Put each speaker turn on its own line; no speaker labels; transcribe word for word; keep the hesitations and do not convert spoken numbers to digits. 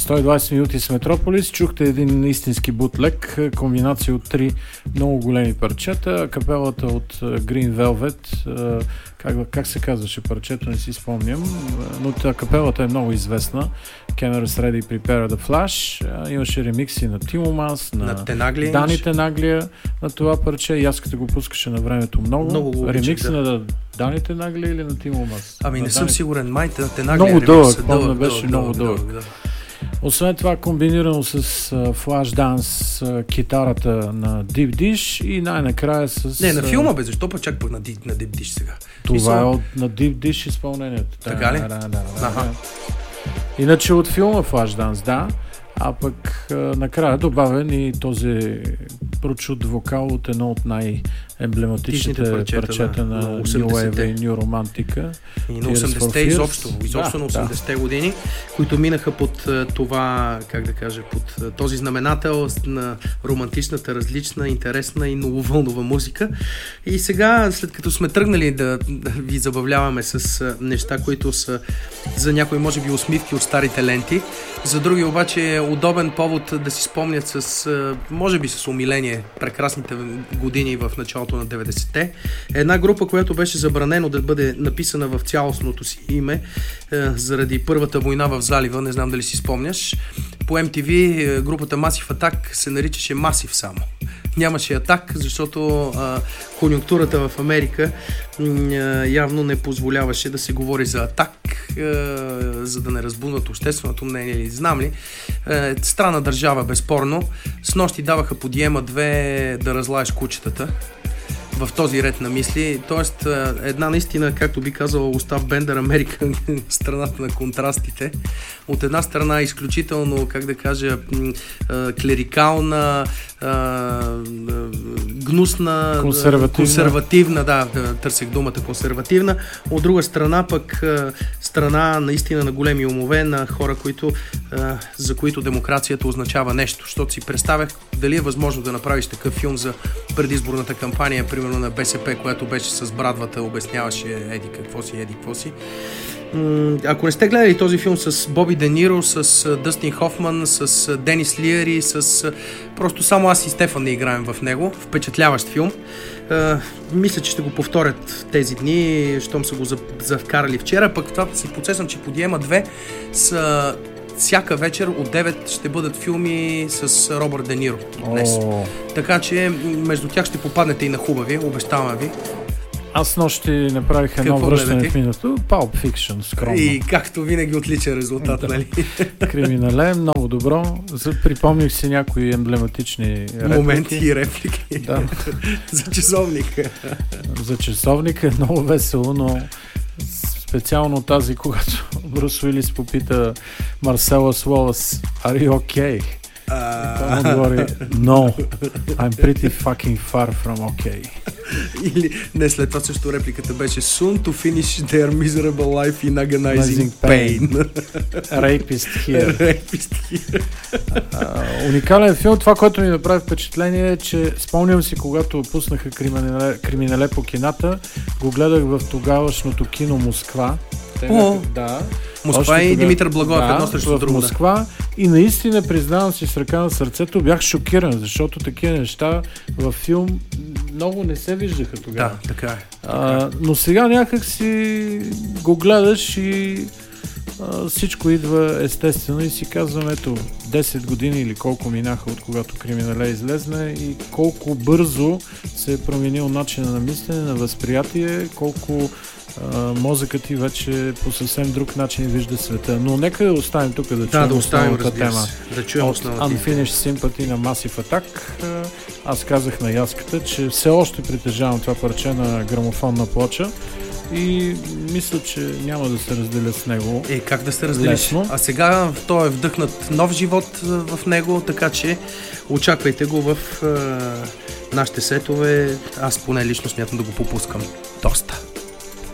сто и двадесет минути с Метрополис. Чухте един истински бутлег, комбинация от три много големи парчета. Капелата от Green Velvet, как, как се казваше парчето, не си спомням, но тя капелата е много известна. Cameras Ready, Prepare the Flash. Имаше ремикси на Тимо Мас, на,
на Тенагли,
Дани Тенаглия на това парче. И аз като го пускаше на времето много.
много
ремикси
да.
на Дани Тенаглия или на Тимо Мас?
Ами не
на
съм
Дани...
сигурен. Май Тенаглия
много дълъг,
дълъг,
помня, беше
дълъг,
много
дълъг,
дълъг.
дълъг да.
Освен това, комбинирано с флаш данс, китарата на Deep Dish и най-накрая с...
Не, на филма бе, защо пък чак пък на, на Deep Dish сега?
Това
Мисъл...
е от, на Deep Dish изпълнението.
Така ли?
Да, да, да, да,
Аха.
да. Иначе от филма Флаш данс, да. А пък а, накрая добавен и този прочут вокал от едно от най-емблематичните парчета, парчета да, на New Wave и New Romantica.
И на осемдесетте изобщо, изобщо
да,
на осемдесетте да. години, които минаха под това, как да кажа, под този знаменател на романтичната, различна, интересна и нововълнова музика. И сега, след като сме тръгнали да, да ви забавляваме с неща, които са за някои може би усмивки от старите ленти, за други обаче е удобен повод да си спомнят с, може би с умиление, прекрасните години в началото на деветдесетте. Една група, която беше забранено да бъде написана в цялостното си име заради първата война в залива, не знам дали си спомняш. По Ем Ти Ви групата Massive Attack се наричаше Massive само. Нямаше атак, защото а, конюнктурата в Америка а, явно не позволяваше да се говори за атак, а, за да не разбунат общественото мнение или знам ли. А, странна държава, безспорно. С нощи даваха по Диема две да разлаеш кучетата. В този ред на мисли. Тоест, една наистина, както би казал Остап Бендер, Америка, страната на контрастите. От една страна изключително, как да кажа, клерикална, гнусна,
консервативна,
консервативна да, търсех думата консервативна. От друга страна пък страна наистина на големи умове, на хора, които, за които демокрацията означава нещо. Защото си представях дали е възможно да направиш такъв филм за предизборната кампания, примерно на Бе Се Пе, която беше с брадвата, обясняваше еди какво си, еди какво си. Ако не сте гледали този филм с Боби Де Ниро, с Дъстин Хофман, с Денис Лиери, с просто само аз и Стефан не играем в него. Впечатляващ филм. Uh, мисля, че ще го повторят тези дни, щом са го завкарали вчера, пък това си подсещам, че по Диема две са всяка вечер от девет ще бъдат филми с Робърт Де Ниро днес. Oh. Така че между тях ще попаднете и на хубави, обещавам ви.
Аз нощи направих едно връщане в миналото. Pulp Fiction, скромно.
И както винаги отличен резултат, да. Нали?
Криминален, много добро. Припомних си някои емблематични реплики.
Моменти и реплики.
Да.
За часовника.
За часовника е много весело, но специално тази, когато Брус Уилис попита Марселос Уолъс, are you okay? Uh... Той му говори, no, I'm pretty fucking far from okay.
Или, не, след това също репликата беше soon to finish their miserable life in agonizing pain.
Rapist here.
Rapist here.
uh, уникален филм. Това, което ми направи впечатление е, че спомням си, когато пуснаха Криминале, Криминале по кината, го гледах в тогавашното кино Москва. Те,
О,
да.
Москва и Димитър Благоев, да, едно срещу друго.
В Москва. И наистина, признавам си с ръка на сърцето, бях шокиран, защото такива неща във филм много не се виждаха тогава.
Да, така е. Така.
А, но сега някак си го гледаш и а, всичко идва естествено и си казвам, ето, десет години или колко минаха от когато Криминале излезне и колко бързо се е променил начина на мислене, на възприятие, колко Uh, мозъкът ти вече по съвсем друг начин вижда света. Но нека да оставим тук да, да чуем
да
основната тема.
Да чуем
от Unfinished Sympathy на Massive Attack. Uh, аз казах на Яската, че все още притежавам това парче на грамофонна плоча и мисля, че няма да се разделя с него.
Е, как да се разделиш?
Лесно.
А сега той е вдъхнат нов живот в него, така че очаквайте го в uh, нашите сетове. Аз поне лично смятам да го попускам доста.